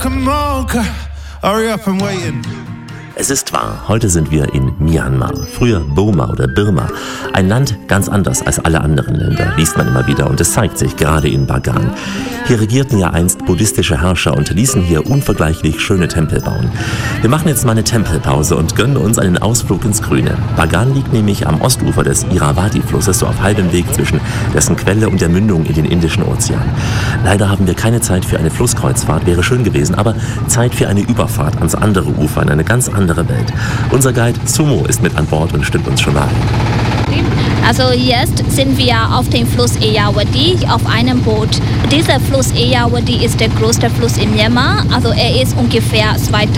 Come on, hurry up, I'm waiting. Es ist wahr, heute sind wir in Myanmar, früher Burma oder Birma. Ein Land ganz anders als alle anderen Länder, liest man immer wieder, und es zeigt sich gerade in Bagan. Hier regierten ja einst buddhistische Herrscher und ließen hier unvergleichlich schöne Tempel bauen. Wir machen jetzt mal eine Tempelpause und gönnen uns einen Ausflug ins Grüne. Bagan liegt nämlich am Ostufer des Irrawaddy-Flusses, so auf halbem Weg zwischen dessen Quelle und der Mündung in den Indischen Ozean. Leider haben wir keine Zeit für eine Flusskreuzfahrt, wäre schön gewesen, aber Zeit für eine Überfahrt ans andere Ufer, in eine ganz andere Welt. Unser Guide Sumo ist mit an Bord und stimmt uns schon mal ein. Also jetzt sind wir auf dem Fluss Irrawaddy auf einem Boot. Dieser Fluss Irrawaddy ist der größte Fluss in Myanmar. Also er ist ungefähr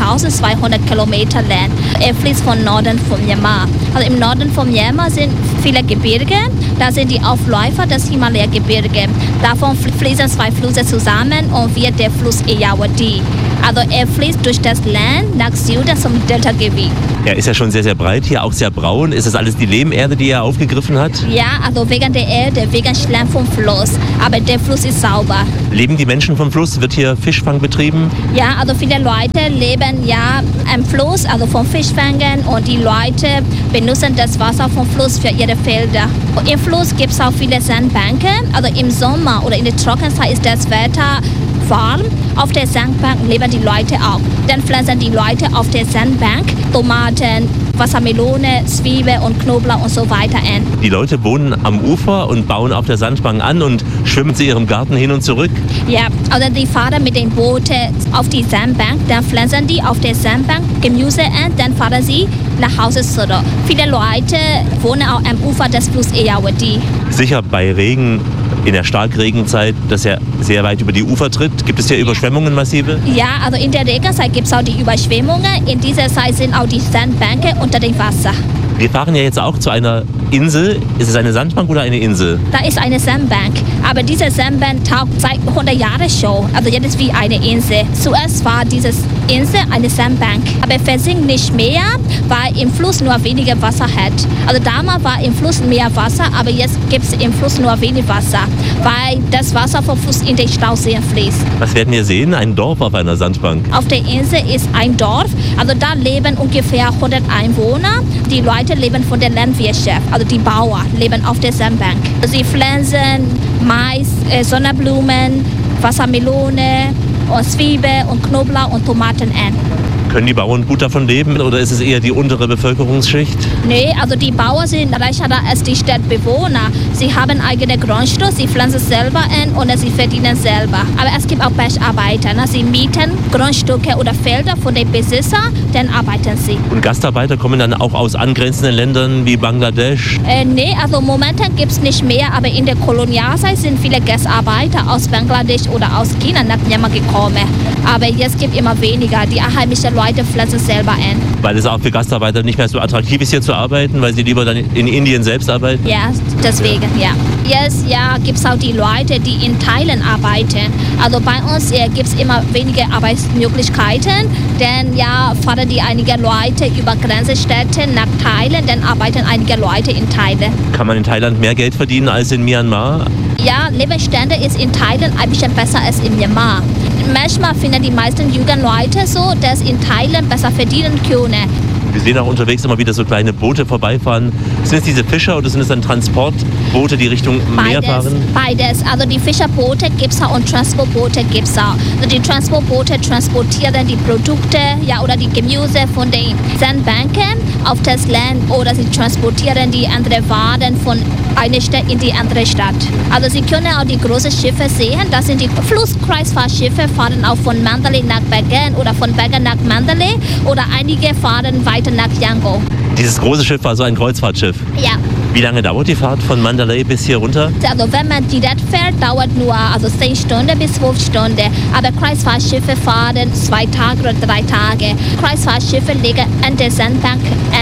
2200 Kilometer lang. Er fließt von Norden von Myanmar. Also im Norden von Myanmar sind viele Gebirge. Da sind die Aufläufer des Himalaya-Gebirge. Davon fließen zwei Flüsse zusammen und wird der Fluss Irrawaddy. Also er fließt durch das Land nach Süden zum Deltagebiet. Er ist ja schon sehr, sehr breit, hier auch sehr braun. Ist das alles die Lehmerde, die er aufgegriffen hat? Ja, also wegen der Erde, wegen Schlamm vom Fluss. Aber der Fluss ist sauber. Leben die Menschen vom Fluss? Wird hier Fischfang betrieben? Ja, also viele Leute leben ja am Fluss, also vom Fischfangen. Und die Leute benutzen das Wasser vom Fluss für ihre Felder. Und im Fluss gibt es auch viele Sandbänke. Also im Sommer oder in der Trockenzeit ist das Wetter warm. Auf der Sandbank leben die Leute auch. Dann pflanzen die Leute auf der Sandbank Tomaten, Wassermelone, Zwiebeln und Knoblauch und so weiter an. Die Leute wohnen am Ufer und bauen auf der Sandbank an und schwimmen zu ihrem Garten hin und zurück? Ja, also die fahren mit den Booten auf die Sandbank, dann pflanzen die auf der Sandbank Gemüse an, dann fahren sie nach Hause zurück. Viele Leute wohnen auch am Ufer des Flusses Irrawaddy. Sicher bei Regen, in der Starkregenzeit, dass er sehr weit über die Ufer tritt. Gibt es hier Überschwemmungen, massive? Ja, also in der Regenzeit gibt es auch die Überschwemmungen. In dieser Zeit sind auch die Sandbänke unter dem Wasser. Wir fahren ja jetzt auch zu einer Insel. Ist es eine Sandbank oder eine Insel? Da ist eine Sandbank, aber diese Sandbank taugt seit 100 Jahren schon. Also jetzt ist wie eine Insel. Zuerst war diese Insel eine Sandbank, aber versinkt nicht mehr, weil im Fluss nur weniger Wasser hat. Also damals war im Fluss mehr Wasser, aber jetzt gibt es im Fluss nur wenig Wasser, weil das Wasser vom Fluss in den Stauseen fließt. Was werden wir sehen? Ein Dorf auf einer Sandbank? Auf der Insel ist ein Dorf, also da leben ungefähr 100 Einwohner. Die Leute leben von der Landwirtschaft, also die Bauern leben auf der Sandbank. Sie pflanzen Mais, Sonnenblumen, Wassermelone, und Zwiebeln und Knoblauch und Tomaten an. Können die Bauern gut davon leben oder ist es eher die untere Bevölkerungsschicht? Nee, also die Bauern sind reicher als die Stadtbewohner. Sie haben eigene Grundstücke, sie pflanzen selber an und sie verdienen selber. Aber es gibt auch Bergarbeiter. Sie mieten Grundstücke oder Felder von den Besitzern, dann arbeiten sie. Und Gastarbeiter kommen dann auch aus angrenzenden Ländern wie Bangladesch? Nee, also momentan gibt es nicht mehr, aber in der Kolonialzeit sind viele Gastarbeiter aus Bangladesch oder aus China nach Myanmar gekommen. Aber jetzt gibt es immer weniger. Die einheimischen Leute pflanzen selber an. Weil es auch für Gastarbeiter nicht mehr so attraktiv ist, hier zu arbeiten, weil sie lieber dann in Indien selbst arbeiten? Ja, deswegen, ja. Jetzt gibt es auch die Leute, die in Thailand arbeiten. Also bei uns gibt es immer weniger Arbeitsmöglichkeiten, denn fahren die einige Leute über Grenzstädte nach Thailand, dann arbeiten einige Leute in Thailand. Kann man in Thailand mehr Geld verdienen als in Myanmar? Ja, Lebensstandard ist in Thailand ein bisschen besser als in Myanmar. Manchmal finden die meisten jungen Leute so, dass in Thailand besser verdienen können. Wir sehen auch unterwegs immer wieder so kleine Boote vorbeifahren. Sind es diese Fischer oder sind es dann Transportboote, die Richtung Meer fahren? Beides. Also die Fischerboote gibt es auch und Transportboote gibt es auch. Also die Transportboote transportieren die Produkte oder die Gemüse von den Sandbänken auf das Land oder sie transportieren die anderen Waren von einer Stadt in die andere Stadt. Also Sie können auch die großen Schiffe sehen. Das sind die Flusskreuzfahrtschiffe, fahren auch von Mandalay nach Bagan oder von Bagan nach Mandalay oder einige fahren weiter nach Yangon. Dieses große Schiff war so ein Kreuzfahrtschiff? Ja. Wie lange dauert die Fahrt von Mandalay bis hier runter? Also wenn man direkt fährt, dauert nur 10 Stunden bis 12 Stunden. Aber Kreuzfahrtschiffe fahren 2 Tage oder 3 Tage. Kreuzfahrtschiffe legen an der Sandbank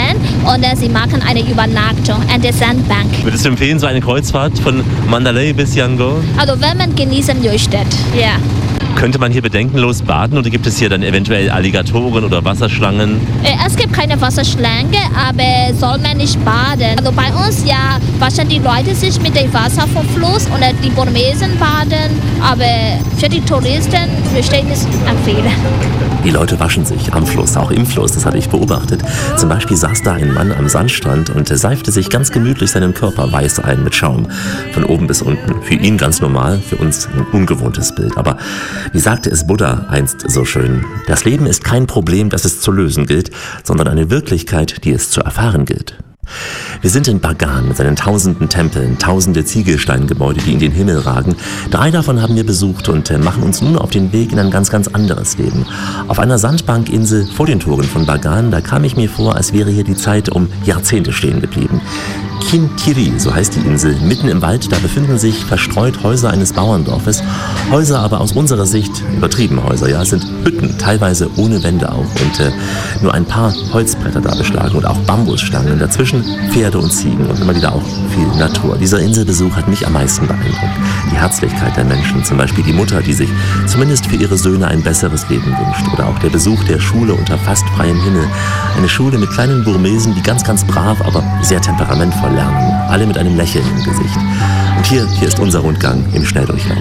an und sie machen eine Übernachtung an der Sandbank. Würdest du empfehlen, so eine Kreuzfahrt von Mandalay bis Yangon? Also wenn man genießen möchte, ja. Könnte man hier bedenkenlos baden oder gibt es hier dann eventuell Alligatoren oder Wasserschlangen? Es gibt keine Wasserschlange, aber soll man nicht baden. Also bei uns ja waschen die Leute sich mit dem Wasser vom Fluss und die Burmesen baden, aber für die Touristen möchte ich nicht empfehlen. Die Leute waschen sich am Fluss, auch im Fluss, das hatte ich beobachtet. Zum Beispiel saß da ein Mann am Sandstrand und seifte sich ganz gemütlich seinen Körper weiß ein mit Schaum. Von oben bis unten. Für ihn ganz normal, für uns ein ungewohntes Bild. Aber wie sagte es Buddha einst so schön, das Leben ist kein Problem, das es zu lösen gilt, sondern eine Wirklichkeit, die es zu erfahren gilt. Wir sind in Bagan mit seinen tausenden Tempeln, tausende Ziegelsteingebäude, die in den Himmel ragen. 3 davon haben wir besucht und machen uns nun auf den Weg in ein ganz, ganz anderes Leben. Auf einer Sandbankinsel vor den Toren von Bagan, da kam ich mir vor, als wäre hier die Zeit um Jahrzehnte stehen geblieben. Kintiri, so heißt die Insel, mitten im Wald, da befinden sich verstreut Häuser eines Bauerndorfes. Häuser aber aus unserer Sicht, übertrieben Häuser, ja, es sind Hütten, teilweise ohne Wände auch und nur ein paar Holzbretter da beschlagen und auch Bambusstangen, dazwischen Pferde und Ziegen und immer wieder auch viel Natur. Dieser Inselbesuch hat mich am meisten beeindruckt. Die Herzlichkeit der Menschen, zum Beispiel die Mutter, die sich zumindest für ihre Söhne ein besseres Leben wünscht oder auch der Besuch der Schule unter fast freiem Himmel. Eine Schule mit kleinen Burmesen, die ganz, ganz brav, aber sehr temperamentvoll lernen. Alle mit einem Lächeln im Gesicht. Und hier ist unser Rundgang im Schnelldurchlauf.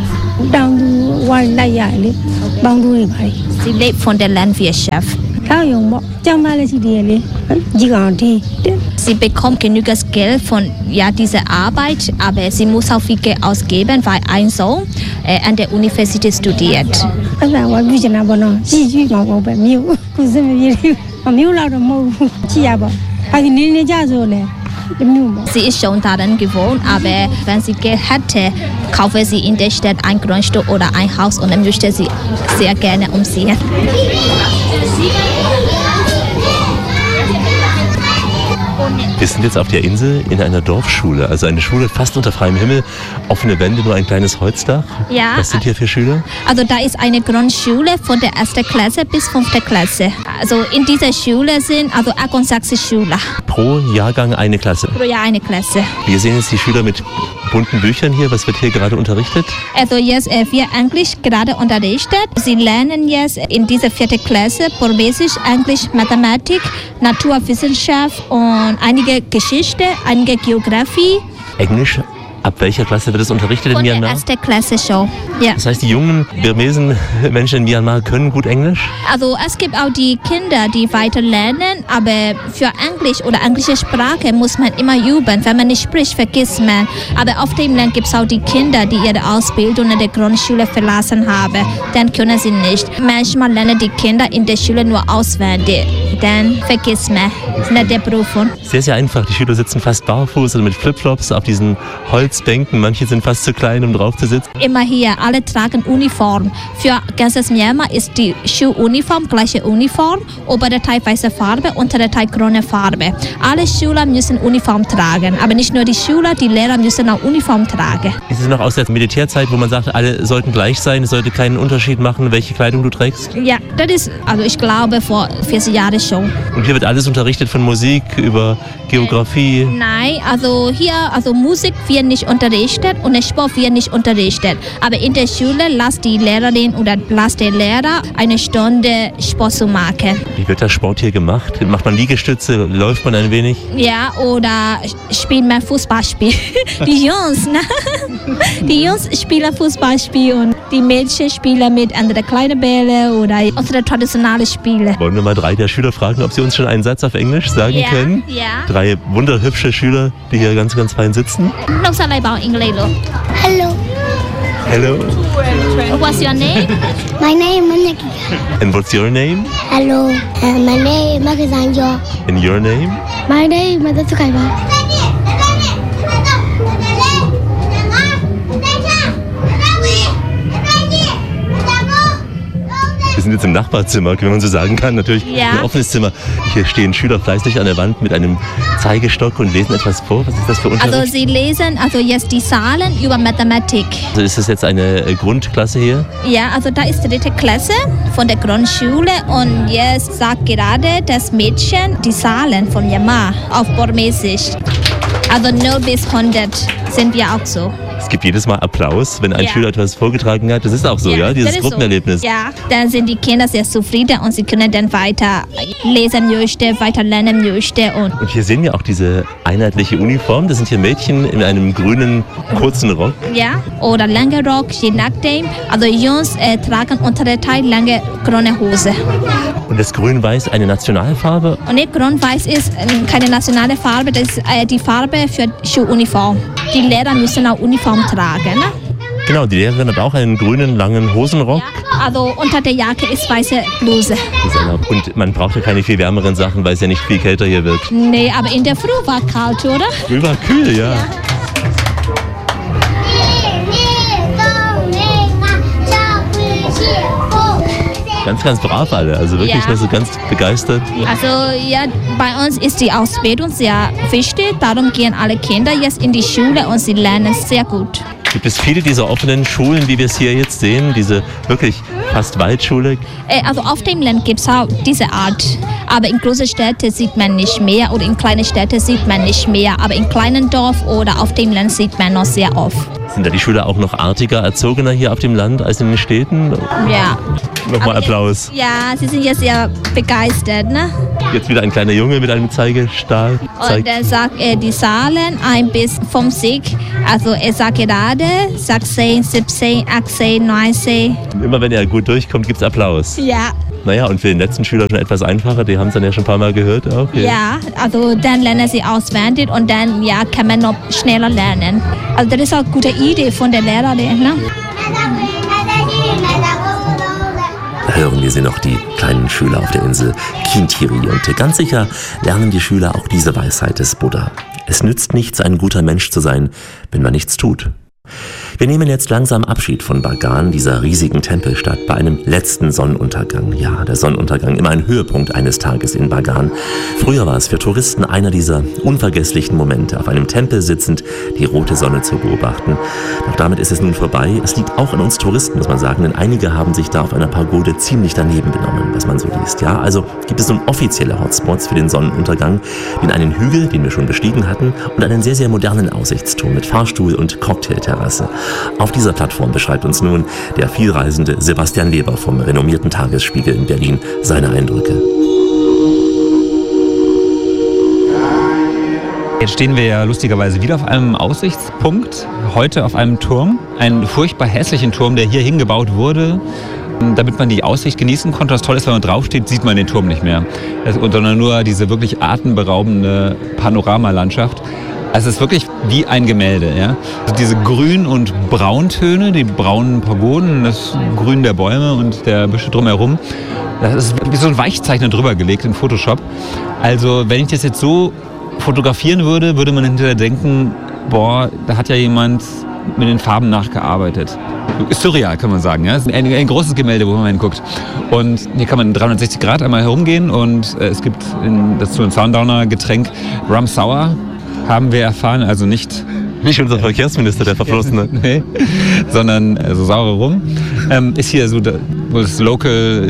Sie lebt von der Landwirtschaft. Sie bekommt genügend Geld von dieser Arbeit, aber sie muss auch viel Geld ausgeben, weil ein Sohn an der Universität studiert. Sie ist schon daran gewohnt, aber wenn sie Geld hätte, kaufe sie in der Stadt ein Grundstück oder ein Haus und dann möchte sie sehr gerne umziehen. Wir sind jetzt auf der Insel in einer Dorfschule, also eine Schule fast unter freiem Himmel, offene Wände, nur ein kleines Holzdach. Ja. Was sind hier für Schüler? Also da ist eine Grundschule von der 1. Klasse bis 5. Klasse. Also in dieser Schule sind 68 Schüler. Pro Jahrgang eine Klasse? Pro Jahr eine Klasse. Wir sehen jetzt die Schüler mit bunten Büchern hier. Was wird hier gerade unterrichtet? Also jetzt wird Englisch gerade unterrichtet. Sie lernen jetzt in dieser 4. Klasse Burmesisch, Englisch, Mathematik, Naturwissenschaft und einige Geschichte, einige Geografie. Englisch? Ab welcher Klasse wird es unterrichtet in Myanmar? Von der 1. Klasse schon, ja. Das heißt, die jungen Burmesen Menschen in Myanmar können gut Englisch? Also es gibt auch die Kinder, die weiter lernen, aber für Englisch oder englische Sprache muss man immer üben. Wenn man nicht spricht, vergisst man. Aber auf dem Land gibt es auch die Kinder, die ihre Ausbildung in der Grundschule verlassen haben. Dann können sie nicht. Manchmal lernen die Kinder in der Schule nur auswendig. Dann vergisst man nach der Prüfung. Sehr, sehr einfach. Die Schüler sitzen fast barfuß oder mit Flipflops auf diesen Holzbänken. Manche sind fast zu klein, um drauf zu sitzen. Immer hier, alle tragen Uniform. Für ganzes Myanmar ist die Schuluniform gleiche Uniform. Obere Teil weiße Farbe, untere Teil grüne Farbe. Alle Schüler müssen Uniform tragen. Aber nicht nur die Schüler, die Lehrer müssen auch Uniform tragen. Ist es noch aus der Militärzeit, wo man sagt, alle sollten gleich sein, es sollte keinen Unterschied machen, welche Kleidung du trägst? Ja, das ist, also ich glaube, vor 40 Jahren schon. Und hier wird alles unterrichtet, von Musik über Geografie? Nein, also hier, Musik wird nicht unterrichtet und der Sport wird nicht unterrichtet. Aber in der Schule lässt die Lehrerin oder lässt der Lehrer eine Stunde Sport zu machen. Wie wird der Sport hier gemacht? Macht man Liegestütze? Läuft man ein wenig? Ja, oder spielt man Fußballspiel. Die Jungs, ne? Die Jungs spielen Fußballspiel und die Mädchen spielen mit anderen kleinen Bällen oder unsere traditionellen Spiele. Wollen wir mal 3 der Schüler fragen, ob sie uns schon einen Satz auf Englisch sagen können? Ja. 3 wunderhübsche Schüler, die hier ganz, ganz fein sitzen. Hello. Hello. What's your name? My name is Manaki. And what's your name? Hello. My name is Makizanjo. And your name? My name is Tsukaiba. Wir sind jetzt im Nachbarzimmer, wenn man so sagen kann. Natürlich ein offenes Zimmer. Hier stehen Schüler fleißig an der Wand mit einem Zeigestock und lesen etwas vor. Was ist das für Unterricht? Also sie lesen jetzt die Zahlen über Mathematik. Also ist das jetzt eine Grundklasse hier? Ja, also da ist die 3. Klasse von der Grundschule und jetzt sagt gerade das Mädchen die Zahlen von Myanmar auf Burmesisch. Also 0 bis 100 sind wir auch so. gibt jedes Mal Applaus, wenn ein Schüler etwas vorgetragen hat. Das ist auch so, ja? Dieses Gruppenerlebnis. So. Ja, dann sind die Kinder sehr zufrieden und sie können dann weiter lesen möchten, weiter lernen möchten. Und hier sehen wir auch diese einheitliche Uniform. Das sind hier Mädchen in einem grünen, kurzen Rock. Ja, oder lange Rock, je nachdem. Also Jungs tragen unter der Teil lange grüne Hose. Und das Grün-Weiß eine Nationalfarbe? Und nicht Grün-Weiß ist keine nationale Farbe, das ist die Farbe für Schuluniform. Die Lehrer müssen auch Uniform tragen. Ne? Genau, die Lehrerin hat auch einen grünen, langen Hosenrock. Ja, also unter der Jacke ist weiße Bluse. Und man braucht ja keine viel wärmeren Sachen, weil es ja nicht viel kälter hier wird. Nee, aber in der Früh war kalt, oder? Früh war kühl, ja. Ganz, ganz brav alle, also wirklich so ganz begeistert. Also ja, bei uns ist die Ausbildung sehr wichtig, darum gehen alle Kinder jetzt in die Schule und sie lernen sehr gut. Gibt es viele dieser offenen Schulen, wie wir es hier jetzt sehen, diese wirklich fast Waldschule? Also auf dem Land gibt es auch diese Art, aber in großen Städten sieht man nicht mehr oder in kleinen Städten sieht man nicht mehr, aber in kleinen Dorf oder auf dem Land sieht man noch sehr oft. Sind da die Schüler auch noch artiger, erzogener hier auf dem Land als in den Städten? Ja. Nochmal Applaus. Ja, sie sind jetzt sehr begeistert, ne? Jetzt wieder ein kleiner Junge mit einem Zeigestahl. Und er sagt die Zahlen 1 bis 50. Also er sagt gerade 16, 17, 18, 19. Und immer wenn er gut durchkommt, gibt es Applaus. Ja. Naja, und für den letzten Schüler schon etwas einfacher, die haben es dann ja schon ein paar Mal gehört auch. Ja, also dann lernen sie auswendig und dann kann man noch schneller lernen. Also das ist auch eine gute Idee von der Lehrerin, ne? Da hören wir sie noch, die kleinen Schüler auf der Insel Kintiri. Und ganz sicher lernen die Schüler auch diese Weisheit des Buddha. Es nützt nichts, ein guter Mensch zu sein, wenn man nichts tut. Wir nehmen jetzt langsam Abschied von Bagan, dieser riesigen Tempelstadt, bei einem letzten Sonnenuntergang. Ja, der Sonnenuntergang, immer ein Höhepunkt eines Tages in Bagan. Früher war es für Touristen einer dieser unvergesslichen Momente, auf einem Tempel sitzend die rote Sonne zu beobachten. Doch damit ist es nun vorbei. Es liegt auch an uns Touristen, muss man sagen, denn einige haben sich da auf einer Pagode ziemlich daneben benommen, was man so liest. Ja, also gibt es nun offizielle Hotspots für den Sonnenuntergang, wie in einen Hügel, den wir schon bestiegen hatten, und einen sehr, sehr modernen Aussichtsturm mit Fahrstuhl und Cocktailterrasse. Auf dieser Plattform beschreibt uns nun der vielreisende Sebastian Leber vom renommierten Tagesspiegel in Berlin seine Eindrücke. Jetzt stehen wir ja lustigerweise wieder auf einem Aussichtspunkt, heute auf einem Turm, einen furchtbar hässlichen Turm, der hier hingebaut wurde, damit man die Aussicht genießen konnte. Das Tolle ist, wenn man draufsteht, sieht man den Turm nicht mehr, sondern nur diese wirklich atemberaubende Panoramalandschaft. Also es ist wirklich wie ein Gemälde. Ja? Also diese Grün- und Brauntöne, die braunen Pagoden, das Grün der Bäume und der Büsche drumherum, das ist wie so ein Weichzeichner drüber gelegt in Photoshop. Also wenn ich das jetzt so fotografieren würde, würde man hinterher denken, boah, da hat ja jemand mit den Farben nachgearbeitet. Ist surreal, kann man sagen. Ja? Es ist ein großes Gemälde, wo man hinguckt. Und hier kann man 360 Grad einmal herumgehen und es gibt dazu ein Sundowner-Getränk, Rum Sour, haben wir erfahren, also nicht unser Verkehrsminister, der Verflossene. Nee, sondern saure Rum. Ist hier so das Local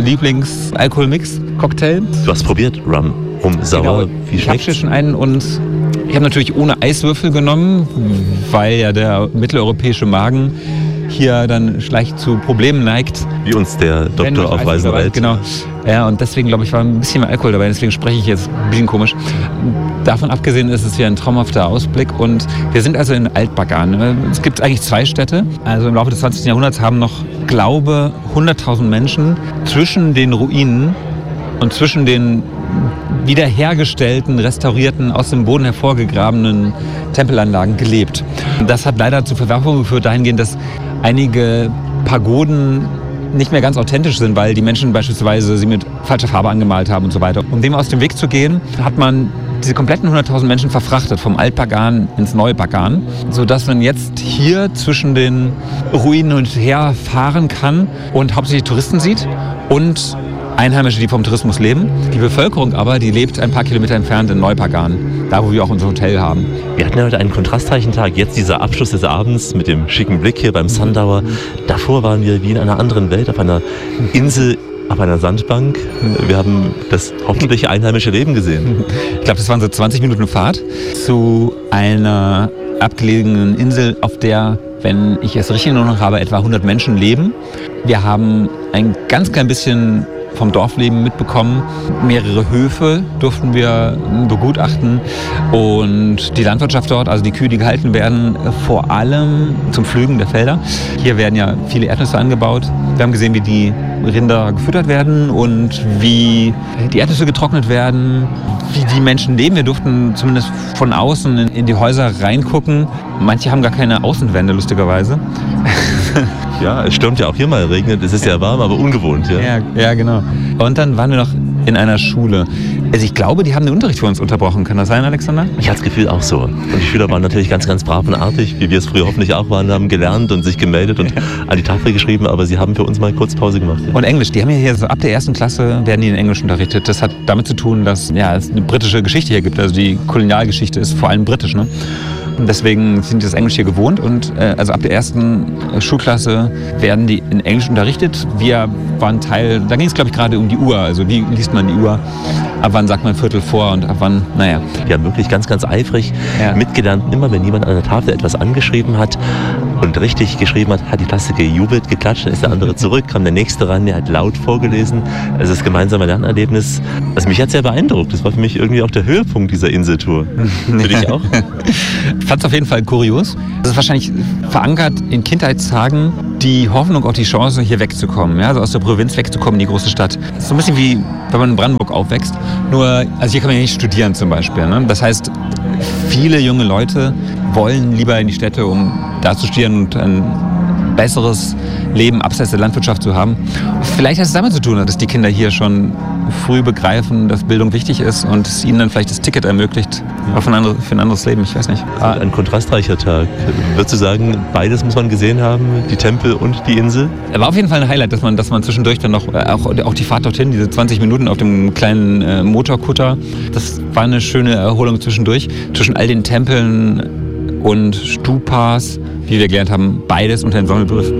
Lieblings-Alkoholmix-Cocktail. Du hast probiert, Rum sauer. Genau. Wie schmeckt's? Ich habe schon einen und ich habe natürlich ohne Eiswürfel genommen, weil ja der mitteleuropäische Magen hier dann leicht zu Problemen neigt. Wie uns der Doktor aufweisen wird. Genau. Ja, und deswegen, glaube ich, war ein bisschen mehr Alkohol dabei. Deswegen spreche ich jetzt ein bisschen komisch. Davon abgesehen ist es hier ein traumhafter Ausblick. Und wir sind also in Alt-Bagan. Es gibt eigentlich 2 Städte. Also im Laufe des 20. Jahrhunderts haben noch, glaube 100.000 Menschen zwischen den Ruinen und zwischen den wiederhergestellten, restaurierten, aus dem Boden hervorgegrabenen Tempelanlagen gelebt. Das hat leider zu Verwerfungen geführt, dahingehend, dass einige Pagoden nicht mehr ganz authentisch sind, weil die Menschen beispielsweise sie mit falscher Farbe angemalt haben und so weiter. Um dem aus dem Weg zu gehen, hat man diese kompletten 100.000 Menschen verfrachtet, vom Alt-Bagan ins Neue-Bagan, sodass man jetzt hier zwischen den Ruinen und her fahren kann und hauptsächlich Touristen sieht und Einheimische, die vom Tourismus leben. Die Bevölkerung aber, die lebt ein paar Kilometer entfernt in Neu-Bagan, da wo wir auch unser Hotel haben. Wir hatten ja heute einen kontrastreichen Tag. Jetzt dieser Abschluss des Abends mit dem schicken Blick hier beim Sundowner. Davor waren wir wie in einer anderen Welt, auf einer Insel, auf einer Sandbank. Wir haben das hoffentlich einheimische Leben gesehen. Ich glaube, das waren so 20 Minuten Fahrt zu einer abgelegenen Insel, auf der wenn ich es richtig noch habe, etwa 100 Menschen leben. Wir haben ein ganz klein bisschen vom Dorfleben mitbekommen. Mehrere Höfe durften wir begutachten und die Landwirtschaft dort, also die Kühe, die gehalten werden, vor allem zum Pflügen der Felder. Hier werden ja viele Erdnüsse angebaut. Wir haben gesehen, wie die Rinder gefüttert werden und wie die Erdnüsse getrocknet werden, wie die Menschen leben. Wir durften zumindest von außen in die Häuser reingucken. Manche haben gar keine Außenwände, lustigerweise. Ja, es stürmt ja auch hier mal, regnet, es ist ja warm, aber ungewohnt. Ja, genau. Und dann waren wir noch in einer Schule. Also ich glaube, die haben den Unterricht für uns unterbrochen. Kann das sein, Alexander? Ich hatte das Gefühl auch so. Und die Schüler waren natürlich ganz, ganz brav und artig, wie wir es früher hoffentlich auch waren, haben gelernt und sich gemeldet und an die Tafel geschrieben, aber sie haben für uns mal kurz Pause gemacht. Ja. Und Englisch, die haben ja hier so ab der 1. Klasse werden die in Englisch unterrichtet. Das hat damit zu tun, dass es eine britische Geschichte hier gibt. Also die Kolonialgeschichte ist vor allem britisch, ne? Und deswegen sind die das Englisch hier gewohnt und also ab der 1. Schulklasse werden die in Englisch unterrichtet. Wir waren Teil, da ging es glaube ich gerade um die Uhr, also wie liest man die Uhr, ab wann sagt man Viertel vor und ab wann, naja. Die haben wirklich ganz, ganz eifrig mitgelernt. Immer wenn jemand an der Tafel etwas angeschrieben hat und richtig geschrieben hat, hat die Klasse gejubelt, geklatscht, dann ist der andere zurück, kam der Nächste ran, der hat laut vorgelesen. Also das gemeinsame Lernerlebnis, was mich hat sehr beeindruckt. Das war für mich irgendwie auch der Höhepunkt dieser Inseltour. Für dich auch? Ich fand es auf jeden Fall kurios. Das ist wahrscheinlich verankert in Kindheitstagen die Hoffnung, auch die Chance, hier wegzukommen. Ja? Also aus der Provinz wegzukommen in die große Stadt. Das ist so ein bisschen wie, wenn man in Brandenburg aufwächst. Nur, also hier kann man ja nicht studieren zum Beispiel. Ne? Das heißt, viele junge Leute wollen lieber in die Städte, um da zu studieren und ein besseres Leben abseits der Landwirtschaft zu haben. Vielleicht hat es damit zu tun, dass die Kinder hier schon früh begreifen, dass Bildung wichtig ist und es ihnen dann vielleicht das Ticket ermöglicht für ein anderes Leben, ich weiß nicht. Ein kontrastreicher Tag. Würdest du sagen, beides muss man gesehen haben, die Tempel und die Insel? War auf jeden Fall ein Highlight, dass man zwischendurch dann noch, auch die Fahrt dorthin, diese 20 Minuten auf dem kleinen Motorkutter, das war eine schöne Erholung zwischendurch, zwischen all den Tempeln und Stupas, wie wir gelernt haben, beides unter dem Sammelbegriff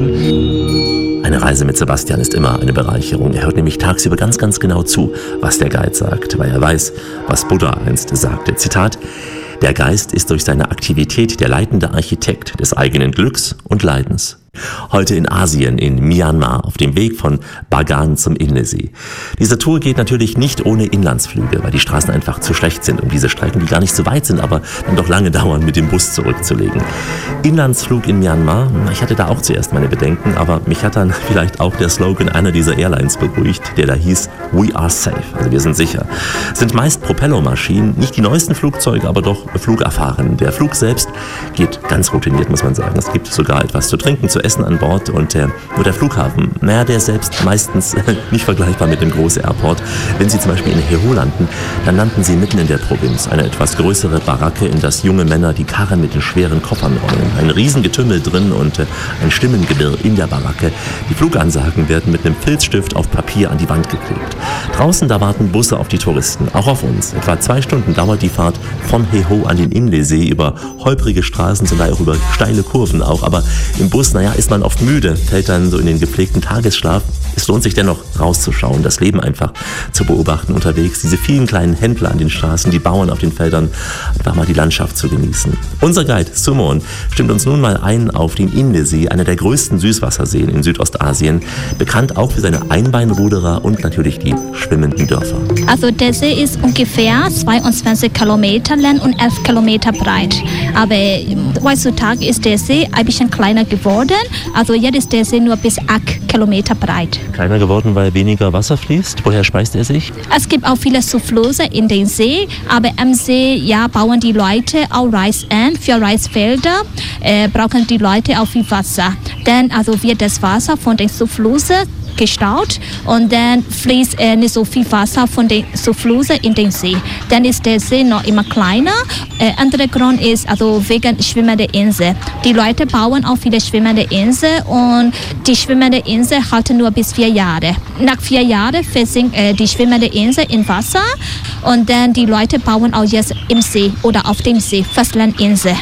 Pagoden. Eine Reise mit Sebastian ist immer eine Bereicherung. Er hört nämlich tagsüber ganz, ganz genau zu, was der Guide sagt, weil er weiß, was Buddha einst sagte. Zitat: Der Geist ist durch seine Aktivität der leitende Architekt des eigenen Glücks und Leidens. Heute in Asien, in Myanmar, auf dem Weg von Bagan zum Indesee. Diese Tour geht natürlich nicht ohne Inlandsflüge, weil die Straßen einfach zu schlecht sind, um diese Strecken, die gar nicht so weit sind, aber dann doch lange dauern, mit dem Bus zurückzulegen. Inlandsflug in Myanmar, ich hatte da auch zuerst meine Bedenken, aber mich hat dann vielleicht auch der Slogan einer dieser Airlines beruhigt, der da hieß "We are safe", also wir sind sicher. Es sind meist Propellermaschinen, nicht die neuesten Flugzeuge, aber doch flugerfahren. Der Flug selbst geht ganz routiniert, muss man sagen. Es gibt sogar etwas zu trinken, zu essen an Bord und nur der Flughafen, der ist selbst meistens nicht vergleichbar mit dem Groß-Airport. Wenn Sie zum Beispiel in Heo landen, dann landen Sie mitten in der Provinz. Eine etwas größere Baracke, in das junge Männer die Karren mit den schweren Koffern rollen. Ein Riesengetümmel drin und ein Stimmengewirr in der Baracke. Die Flugansagen werden mit einem Filzstift auf Papier an die Wand geklebt. Draußen, da warten Busse auf die Touristen, auch auf uns. Etwa 2 Stunden dauert die Fahrt von Heo an den Indesee über holprige Straßen, zum Teil auch über steile Kurven auch. Aber im Bus, ist man oft müde, fällt dann so in den gepflegten Tagesschlaf. Es lohnt sich dennoch rauszuschauen, das Leben einfach zu beobachten unterwegs, diese vielen kleinen Händler an den Straßen, die Bauern auf den Feldern, einfach mal die Landschaft zu genießen. Unser Guide Sumon stimmt uns nun mal ein auf den Indesee, einer der größten Süßwasserseen in Südostasien, bekannt auch für seine Einbeinruderer und natürlich die schwimmenden Dörfer. Also der See ist ungefähr 22 Kilometer lang und 11 Kilometer breit. Aber heutzutage ist der See ein bisschen kleiner geworden. Also jetzt ist der See nur bis 8 Kilometer breit. Kleiner geworden, weil weniger Wasser fließt? Woher speist er sich? Es gibt auch viele Zuflüsse in den See, aber am See bauen die Leute auch Reis an. Für Reisfelder brauchen die Leute auch viel Wasser. Dann wird das Wasser von den Zuflüssen gestaut und dann fließt nicht so viel Wasser von den Zuflüssen in den See. Dann ist der See noch immer kleiner. Anderer Grund ist wegen schwimmender Insel. Die Leute bauen auch viele schwimmende Inseln und die schwimmende Insel halten nur bis 4 Jahre. Nach 4 Jahren versinkt die schwimmende Insel in Wasser und dann die Leute bauen auch jetzt im See oder auf dem See Festlandinsel.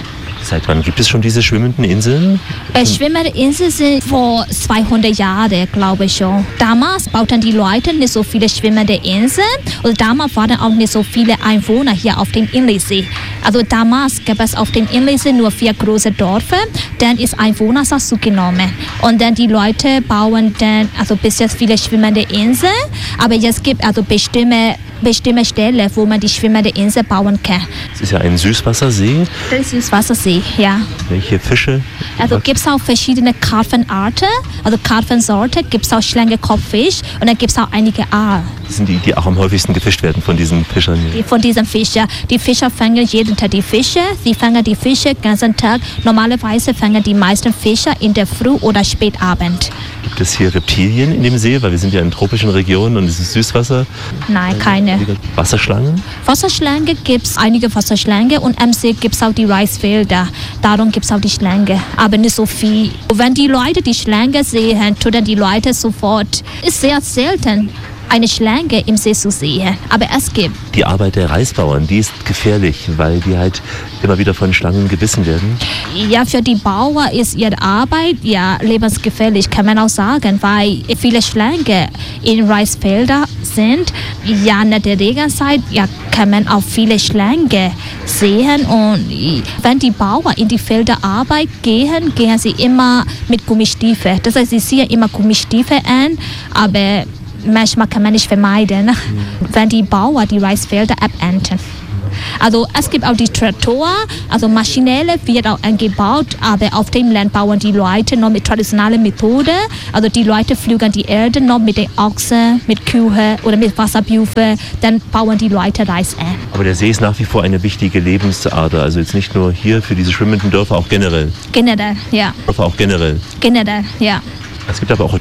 Seit wann gibt es schon diese schwimmenden Inseln? Schwimmende Inseln sind vor 200 Jahren, glaube ich schon. Damals bauten die Leute nicht so viele schwimmende Inseln und damals waren auch nicht so viele Einwohner hier auf dem Inlesee. Also damals gab es auf dem Inlesee nur 4 große Dörfer, dann ist Einwohnerzahl zugenommen. Und dann die Leute bauen dann also bis jetzt viele schwimmende Inseln, aber jetzt gibt also bestimmte Stellen, wo man die schwimmende Insel bauen kann. Es ist ja ein Süßwassersee. Das ist Süßwassersee, ja. Welche Fische? Also gibt es auch verschiedene Karpfenarten, also Karpfensorte, gibt es auch Schlangenkopffisch und dann gibt es auch einige Aal. Das sind die auch am häufigsten gefischt werden von diesen Fischern. Von diesen Fischen. Die Fischer fangen jeden Tag die Fische, sie fangen die Fische den ganzen Tag. Normalerweise fangen die meisten Fischer in der Früh oder Spätabend. Gibt es hier Reptilien in dem See? Weil wir sind ja in tropischen Regionen und es ist Süßwasser. Nein, keine. Wasserschlangen? Wasserschlange gibt es einige Wasserschlange und am See gibt es auch die Reisfelder. Darum gibt es auch die Schlange, aber nicht so viel. Wenn die Leute die Schlange sehen, tun die Leute sofort. Ist sehr selten, eine Schlange im See zu sehen, aber es gibt. Die Arbeit der Reisbauern, die ist gefährlich, weil die halt immer wieder von Schlangen gebissen werden. Ja, für die Bauern ist ihre Arbeit ja lebensgefährlich, kann man auch sagen, weil viele Schlangen in Reisfeldern sind. Ja, in der Regenzeit kann man auch viele Schlangen sehen und wenn die Bauern in die Felder arbeiten gehen sie immer mit Gummistiefeln. Das heißt, sie ziehen immer Gummistiefel an, aber manchmal kann man nicht vermeiden, wenn die Bauern die Reisfelder abernten. Also es gibt auch die Traktoren, also maschinell wird auch angebaut, aber auf dem Land bauen die Leute noch mit traditionellen Methoden. Also die Leute pflügen die Erde noch mit den Ochsen, mit Kühen oder mit Wasserbüffeln, dann bauen die Leute Reis an. Aber der See ist nach wie vor eine wichtige Lebensader, also jetzt nicht nur hier für diese schwimmenden Dörfer, auch generell. Generell, ja. Dörfer auch generell. Generell, ja. Es gibt aber auch